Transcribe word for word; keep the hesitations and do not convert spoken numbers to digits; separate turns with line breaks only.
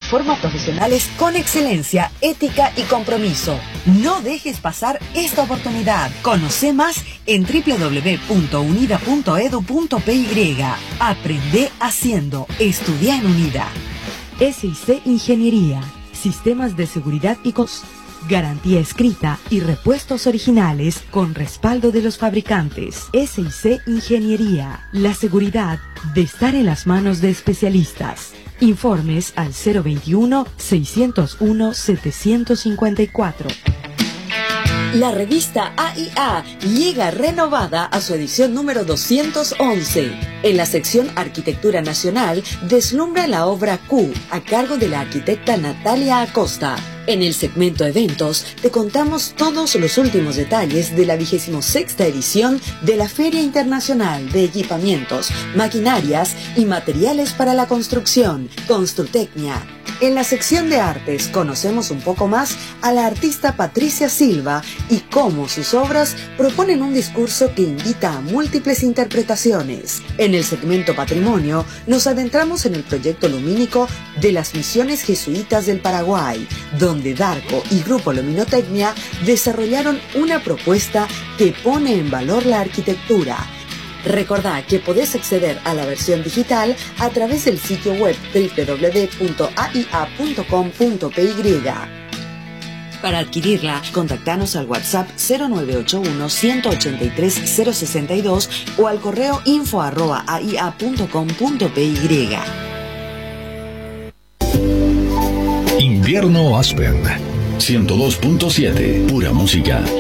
forma profesionales con excelencia, ética y compromiso. No dejes pasar esta oportunidad. Conoce más en doble u doble u doble u punto unida punto e d u punto p y. Aprende haciendo. Estudia en UNIDA. S I C Ingeniería. Sistemas de seguridad y cos. Garantía escrita y repuestos originales con respaldo de los fabricantes. S I C Ingeniería. La seguridad de estar en las manos de especialistas. Informes al cero veintiuno, seiscientos uno, setecientos cincuenta y cuatro. La revista A I A llega renovada a su edición número doscientos once. En la sección Arquitectura Nacional deslumbra la obra Q, a cargo de la arquitecta Natalia Acosta. En el segmento Eventos te contamos todos los últimos detalles de la vigésima sexta edición de la Feria Internacional de Equipamientos, Maquinarias y Materiales para la Construcción, Construtecnia. En la sección de artes conocemos un poco más a la artista Patricia Silva y cómo sus obras proponen un discurso que invita a múltiples interpretaciones. En el segmento Patrimonio nos adentramos en el proyecto lumínico de las misiones jesuitas del Paraguay, donde Darco y Grupo Luminotecnia desarrollaron una propuesta que pone en valor la arquitectura. Recordá que podés acceder a la versión digital a través del sitio web doble u doble u doble u punto a i a punto com punto p y. Para adquirirla, contactanos al WhatsApp cero nueve ocho uno, uno ocho tres, cero seis dos o al correo info arroba a i a punto com punto p y.
Invierno Aspen ciento dos punto siete, pura música.